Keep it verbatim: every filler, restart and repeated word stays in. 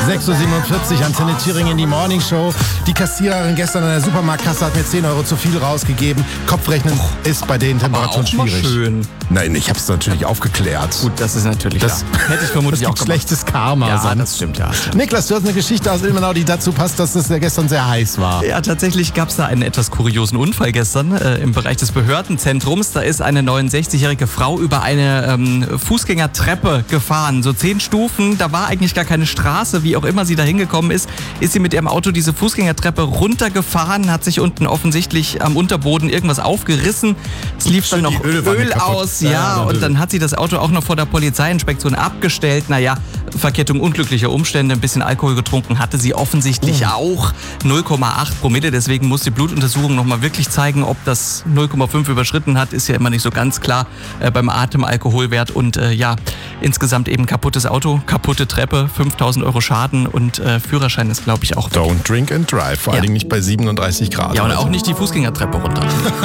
sechs Uhr siebenundvierzig, Antenne Thüringen in die Morning Show. Die Kassiererin gestern an der Supermarktkasse hat mir zehn Euro zu viel rausgegeben. Kopfrechnen oh, ist bei den Temperaturen auch mal schwierig. Schön. Nein, ich habe es natürlich aufgeklärt. Gut, das ist natürlich das, klar. Hätte ich vermutlich das auch gemacht. Schlechtes Karma. Ja, sonst. das stimmt, ja. Niklas, du hast eine Geschichte aus Ilmenau, die dazu passt, dass es ja gestern sehr heiß war. Ja, tatsächlich gab es da einen etwas kuriosen Unfall gestern äh, im Bereich des Behördenzentrums. Da ist eine neunundsechzigjährige Frau über eine ähm, Fußgängertreppe gefahren. So zehn Stufen, da war eigentlich gar keine Straße. Wie auch immer sie da hingekommen ist, ist sie mit ihrem Auto diese Fußgängertreppe runtergefahren, hat sich unten offensichtlich am Unterboden irgendwas aufgerissen. Es lief dann noch Öl aus, ja, ja, und dann hat sie das Auto auch noch vor der Polizeiinspektion abgestellt. Naja, Verkettung unglücklicher Umstände, ein bisschen Alkohol getrunken hatte sie offensichtlich oh. auch. null Komma acht Promille, deswegen muss die Blutuntersuchung nochmal wirklich zeigen, ob das null Komma fünf überschritten hat, ist ja immer nicht so ganz klar äh, beim Atemalkoholwert. Und äh, ja, insgesamt eben kaputtes Auto, kaputte Treppe, fünftausend Euro Schaden und äh, Führerschein ist, glaube ich, auch weg. Don't drink and drive, vor ja. allen Dingen nicht bei siebenunddreißig Grad. Ja, und auch nicht die Fußgängertreppe runter.